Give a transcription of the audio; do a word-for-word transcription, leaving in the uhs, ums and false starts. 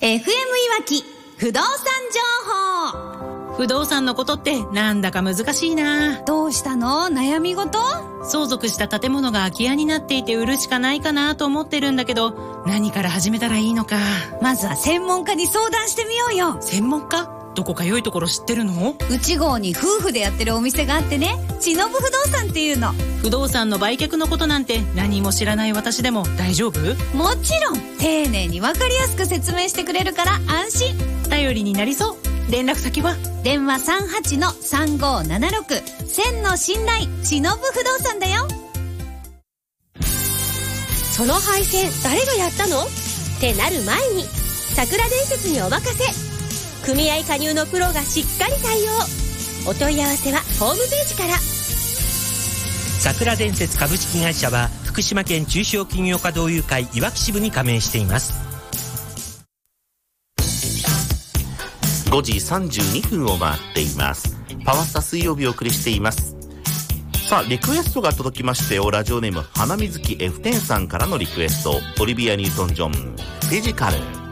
エフエム いわき不動産情報。 不動産のことってなんだか難しいな。 どうしたの？悩み事？ 相続した建物が空き家になっていて売るしかないかなと思ってるんだけど、何から始めたらいいのか。 まずは専門家に相談してみようよ。 専門家？どこか良いところ知ってるの？ 内郷に夫婦でやってるお店があってね、しのぶ不動産っていうの。 不動産の売却のことなんて何も知らない私でも大丈夫？ もちろん丁寧に分かりやすく説明してくれるから安心。 頼りになりそう。連絡先は？ 電話 さんはちのさんごーななろく せんの信頼しのぶ不動産だよ。 その配線誰がやったのってなる前に桜伝説にお任せ。組合加入のプロがしっかり対応。お問い合わせはホームページから。 桜伝説株式会社は福島県中小企業家同友会いわき支部に加盟しています。 ごじさんじゅうにふんを回っています。パワスタ水曜日をお送りしています。さあ、リクエストが届きましてよ。ラジオネーム花水木 エフテン さんからのリクエスト、オリビア・ニュートン・ジョン、フィジカル。